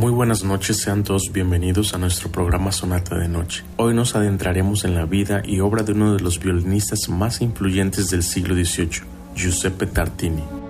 Muy buenas noches, sean todos bienvenidos a nuestro programa Sonata de Noche. Hoy nos adentraremos en la vida y obra de uno de los violinistas más influyentes del siglo XVIII, Giuseppe Tartini.